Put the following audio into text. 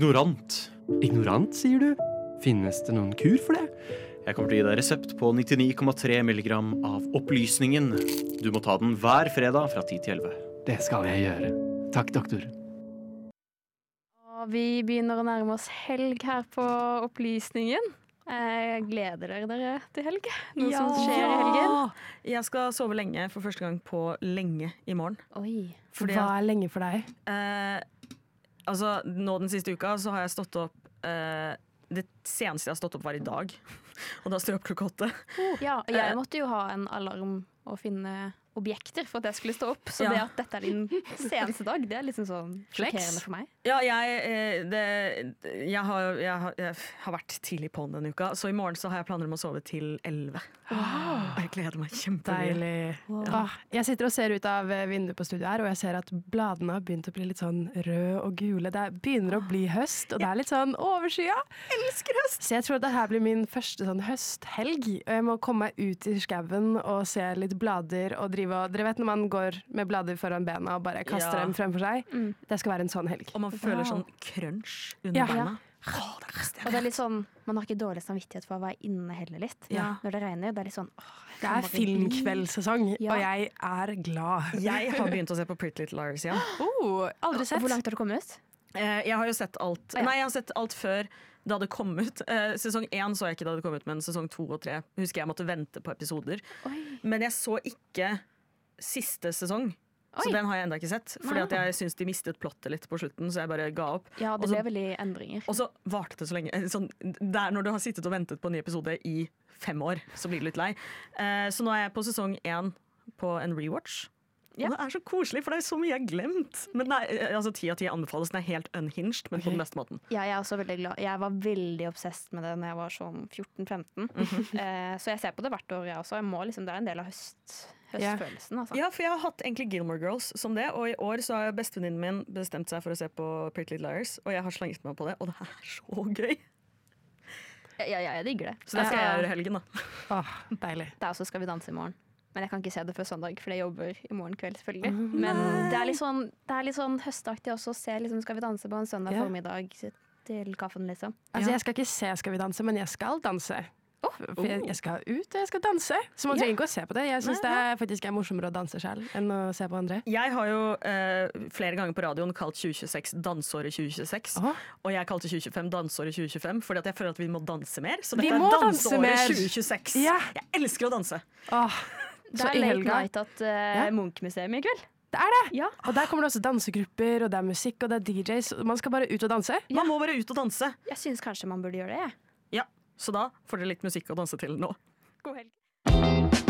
Ignorant. Ignorant, sier du? Finnes det noen kur for det? Jeg kommer til å gi deg resept på 99,3 milligram av opplysningen. Du må ta den hver fredag fra 10 til 11. Det skal jeg gjøre. Takk, doktor. Og vi begynner å nærme oss helg her på Opplysningen. Gleder dere til helg? Noe som skjer i helgen? Jeg skal sove lenge for første gang på lenge i morgen. Oi. Hva er lenge for deg? Nå den siste uka så har jeg stått opp det seneste jeg har stått opp var i dag. Og da stod jeg opp klokka 8. Ja, jeg måtte jo ha en alarm og finne objekter for at jeg skulle stå opp. Så det at dette er din seneste dag, det er liksom sånn sjokkerende for meg. Ja, jeg har vært tidlig på denne uka, så i morgen så har jeg planer om å sove til 11. Wow. Jeg gleder meg kjempemye. Deilig. Wow. Jeg sitter og ser ut av vinduet på studiet her, og jeg ser at bladene har begynt å bli litt sånn røde og gule. Det begynner å bli høst, og det er litt sånn overskya. Elsker høst! Så jeg tror at dette blir min første sånn høsthelg, og jeg må komme meg ut i skauen og se litt blader og dere vet når man går med blader foran bena og bare kaster dem fremfor seg? Det skal være en sånn helg. Og man føler sånn crunch under beina. Og det er litt sånn, man har ikke dårlig samvittighet for å være inne heller litt. Når det regner, det er litt sånn det er filmkveldssesong, og jeg er glad. Jeg har begynt å se på Pretty Little Liars igjen. Aldri sett. Hvor langt har du kommet? Jeg har jo sett alt. Nei, jeg har sett alt før det hadde kommet. Sesong 1 så jeg ikke da det hadde kommet, men sesong 2 og 3 husker jeg måtte vente på episoder. Men jeg så ikke siste sesong. Så den har jeg enda ikke sett, fordi at jeg synes de mistet plottet litt på slutten, så jeg bare ga opp. Ja, det ble veldig endringer. Og så varte det så lenge. Sånn, når du har sittet og ventet på en ny episode i 5 år, så blir du litt lei. Så nå er jeg på sesong 1 på en rewatch. Og det er så koselig, for det er så mye jeg har glemt. Men nei, 10 av 10 anbefales. Den er helt unhinged, men på den beste måten. Ja, jeg er også veldig glad. Jeg var veldig obsessed med det når jeg var sånn 14-15. Så jeg ser på det hvert år, jeg også. Det er en del av høstfølelsen. Altså. Ja, for jeg har hatt egentlig Gilmore Girls som det, og i år så har bestevenninnen min bestemt seg for å se på Pretty Little Liars, og jeg har slengt meg på det, og det er så gøy. Jeg digger det. Så det skal jeg gjøre i helgen, da. Deilig. Det er også Skal vi danse i morgen. Men jeg kan ikke se det før søndag, for jeg jobber i morgen kveld, selvfølgelig. Men det er litt sånn høstaktig også å se liksom, Skal vi danse på en søndag formiddag til kaffen, liksom. Altså, jeg skal ikke se Skal vi danse, men jeg skal danse. For jeg skal ut, og jeg skal danse. Så man trenger ikke å se på det. Jeg synes det faktisk er morsommere å danse selv enn å se på andre. Jeg har jo flere ganger på radioen kalt 2026 dansåret 2026. Og jeg kalte 2025 dansåret 2025, fordi at jeg føler at vi må danse mer. Så dette er dansåret 2026. Jeg elsker å danse. Det er late night at Munch-museum i kveld. Det er det! Ja. Og der kommer det også dansegrupper, og det er musikk, og det er DJs. Man skal bare ut og danse. Man må bare ut og danse. Jeg synes kanskje man burde gjøre det. Ja, så da får dere litt musikk å danse til nå. God helg.